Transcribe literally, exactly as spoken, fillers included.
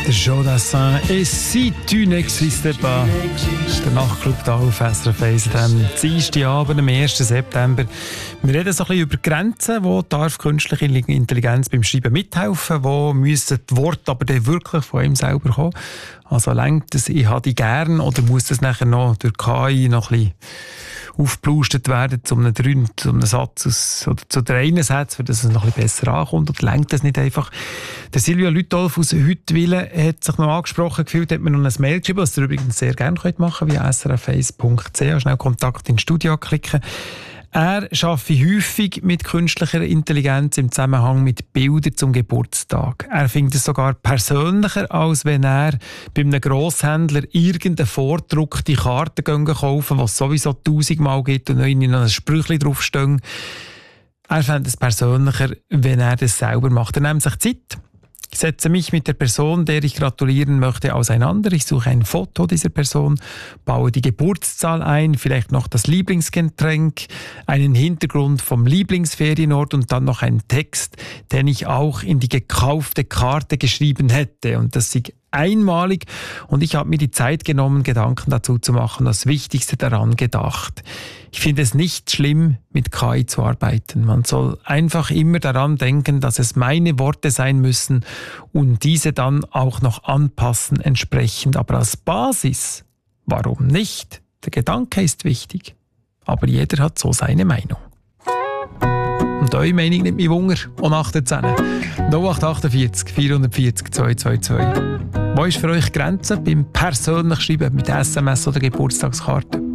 Der Joe Dassin et si tu n'existais pas. Der Nachtclub hier auf S R F eins am Dienstagabend, am ersten September. Wir reden so ein bisschen über Grenzen, wo darf künstliche Intelligenz beim Schreiben mithelfen, wo müssen die Worte aber dann wirklich von ihm selber kommen. Also lenkt es, ich habe die gern, oder muss das nachher noch durch K I noch ein bisschen aufgeplaustet werden, zu einem, drei, zu einem Satz aus, oder zu drei Sätzen, für dass es noch ein bisschen besser ankommt, oder lenkt das nicht einfach. Der Silvia Lütolf aus Huttwil hat sich noch angesprochen gefühlt, hat mir noch ein Mail geschrieben, was ihr übrigens sehr gerne machen könnt, via s r f eins punkt c h, schnell Kontakt ins Studio klicken. Er arbeitet häufig mit künstlicher Intelligenz im Zusammenhang mit Bildern zum Geburtstag. Er findet es sogar persönlicher, als wenn er bei einem Grosshändler irgendeine vordruckte Karte kaufen, die es sowieso tausendmal gibt und noch ein Sprüchchen draufstehen. Er findet es persönlicher, wenn er das selber macht. Er nimmt sich Zeit. Ich setze mich mit der Person, der ich gratulieren möchte, auseinander. Ich suche ein Foto dieser Person, baue die Geburtszahl ein, vielleicht noch das Lieblingsgetränk, einen Hintergrund vom Lieblingsferienort und dann noch einen Text, den ich auch in die gekaufte Karte geschrieben hätte. Und das ist einmalig und ich habe mir die Zeit genommen, Gedanken dazu zu machen, das Wichtigste daran gedacht. Ich finde es nicht schlimm, mit K I zu arbeiten. Man soll einfach immer daran denken, dass es meine Worte sein müssen und diese dann auch noch anpassen entsprechend. Aber als Basis, warum nicht? Der Gedanke ist wichtig. Aber jeder hat so seine Meinung. Und eure Meinung nimmt mich Wunder. Und achtzehn null acht achtundvierzig vierhundertvierzig zweihundertzweiundzwanzig. Wo ist für euch die Grenze beim persönlich Schreiben mit S M S oder Geburtstagskarten?